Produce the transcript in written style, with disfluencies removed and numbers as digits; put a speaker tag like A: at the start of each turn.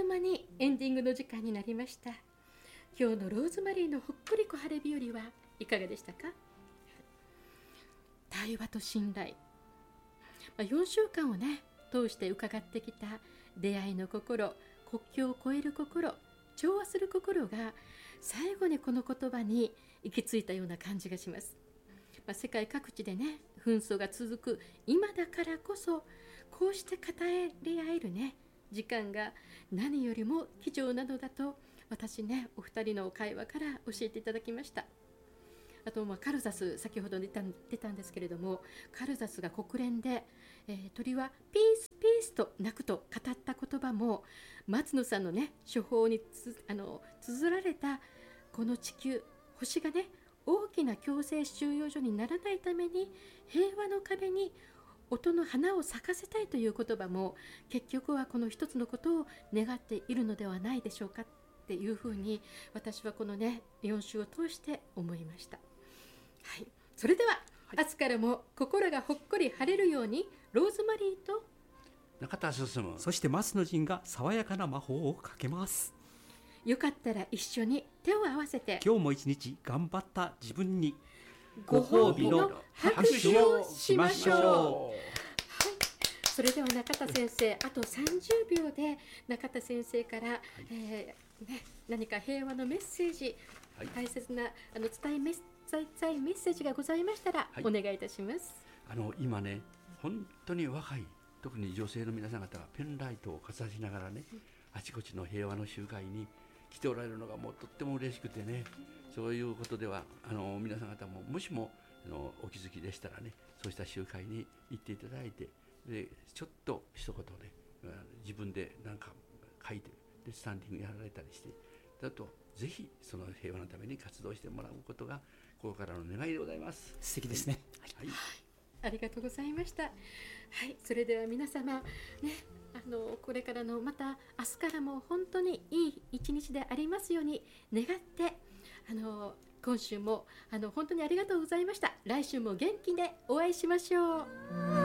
A: 間にエンディングの時間になりました。今日のローズマリーのほっこり小晴れ日和はいかがでしたか？対話と信頼、4週間をね通して伺ってきた出会いの心、国境を越える心、調和する心が最後にこの言葉に行き着いたような感じがします。世界各地でね紛争が続く今だからこそ、こうして語り合えるね時間が何よりも貴重なのだと、私ねお二人の会話から教えていただきました。あとカルザス、先ほど出たんですけれども、カルザスが国連で、鳥はピースピースと鳴くと語った言葉も、松野さんのね処方に綴られたこの地球、星がね大きな強制収容所にならないために平和の壁に音の花を咲かせたいという言葉も、結局はこの一つのことを願っているのではないでしょうかっていうふうに、私はこのね4週を通して思いました。はい、それでは、明日からも心がほっこり晴れるように、ローズマリーと
B: 中田進、
C: そして増野仁が爽やかな魔法をかけます。
A: よかったら一緒に手を合わせて、
C: 今日も一日頑張った自分に
A: ご褒美の拍手をしましょう。はい、それでは中田先生、あと30秒で中田先生から、何か平和のメッセージ、大切な伝えメッセージがございましたら、お願いいたします。
B: 今ね本当に若い、特に女性の皆さん方がペンライトをかざしながらね、あちこちの平和の集会に来ておられるのがもうとっても嬉しくてね、そういうことでは皆さん方ももしもお気づきでしたらね、そうした集会に行っていただいて、でちょっと一言ね自分で何か書いて、でスタンディングやられたりして、だとぜひその平和のために活動してもらうことが心からの願いでございます。
C: 素敵ですね。
B: はい、
A: ありがとうございました。はい、それでは皆様ね、これからのまた明日からも本当にいい一日でありますように願って、今週も本当にありがとうございました。来週も元気でお会いしましょう。